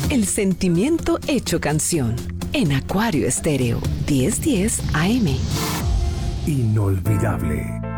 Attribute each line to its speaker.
Speaker 1: El sentimiento hecho canción. En Acuario Estéreo 1010 AM.
Speaker 2: Inolvidable.